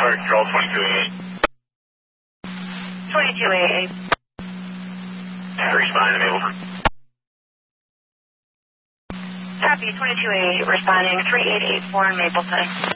Tower Control 2288. 2288. Responding, over. Copy, 2288, responding 3884 in Mapleton.